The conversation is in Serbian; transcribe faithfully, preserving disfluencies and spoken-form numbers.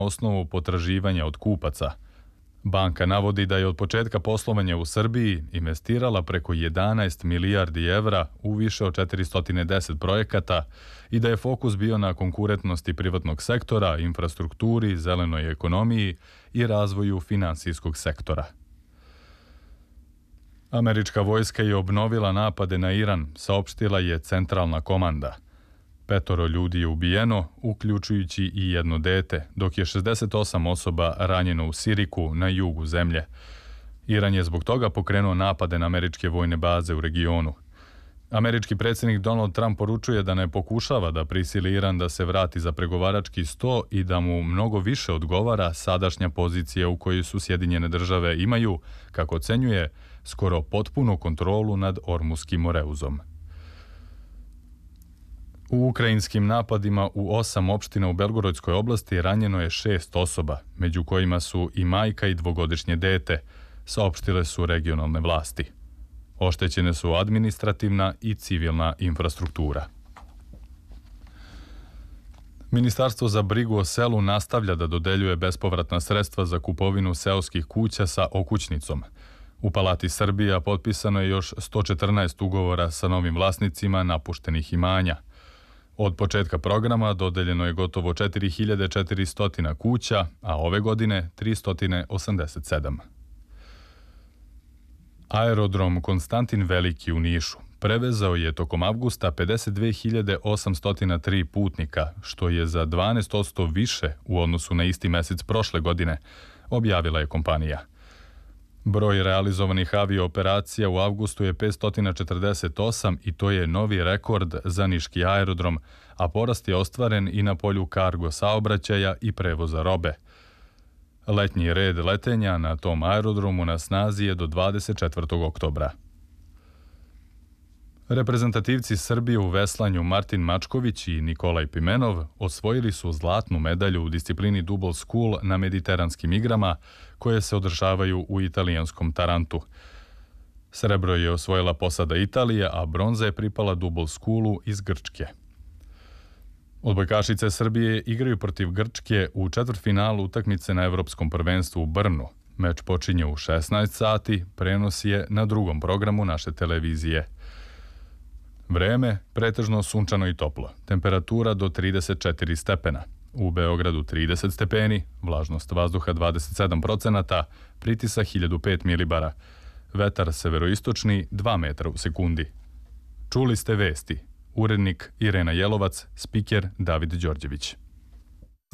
osnovu potraživanja od kupaca. Banka navodi da je od početka poslovanja u Srbiji investirala preko jedanaest milijardi evra u više od četiristo deset projekata i da je fokus bio na konkurentnosti privatnog sektora, infrastrukturi, zelenoj ekonomiji i razvoju finansijskog sektora. Američka vojska je obnovila napade na Iran, saopštila je centralna komanda. Petoro ljudi je ubijeno, uključujući i jedno dete, dok je šezdeset osam osoba ranjeno u Siriku na jugu zemlje. Iran je zbog toga pokrenuo napade na američke vojne baze u regionu. Američki predsjednik Donald Trump poručuje da ne pokušava da prisili Iran da se vrati za pregovarački sto i da mu mnogo više odgovara sadašnja pozicija u kojoj su Sjedinjene države imaju, kako ocenjuje, skoro potpunu kontrolu nad Ormuskim moreuzom. U ukrajinskim napadima u osam opština u Belgorodskoj oblasti ranjeno je šest osoba, među kojima su i majka i dvogodišnje dete, saopštile su regionalne vlasti. Oštećene su administrativna i civilna infrastruktura. Ministarstvo za brigu o selu nastavlja da dodeljuje bespovratna sredstva za kupovinu seoskih kuća sa okućnicom. U Palati Srbija potpisano je još sto četrnaest ugovora sa novim vlasnicima napuštenih imanja. Od početka programa dodeljeno je gotovo četiri hiljade četiristo kuća, a ove godine tristo osamdeset sedam. Aerodrom Konstantin Veliki u Nišu prevezao je tokom avgusta pedeset dve hiljade osamsto tri putnika, što je za dvanaest posto više u odnosu na isti mesec prošle godine, objavila je kompanija. Broj realizovanih avio-operacija u avgustu je petsto četrdeset osam i to je novi rekord za niški aerodrom, a porast je ostvaren i na polju kargo saobraćaja i prevoza robe. Letnji red letenja na tom aerodromu na snazi je do dvadeset četvrtog oktobra. Reprezentativci Srbije u veslanju Martin Mačković i Nikolaj Pimenov osvojili su zlatnu medalju u disciplini Double Scull na mediteranskim igrama koje se održavaju u italijanskom Tarantu. Srebro je osvojila posada Italije, a bronza je pripala Double Scullu iz Grčke. Odbojkašice Srbije igraju protiv Grčke u četvrtfinalu utakmice na Evropskom prvenstvu u Brnu. Meč počinje u šesnaest sati, prenos je na drugom programu naše televizije. Vreme, pretežno sunčano i toplo. Temperatura do trideset četiri stepena. U Beogradu trideset stepeni, vlažnost vazduha dvadeset sedam procenata, pritisak hiljadu pet milibara. Vetar severoistočni dva metra u sekundi. Čuli ste vesti. Urednik Irena Jelovac, spiker David Đorđević.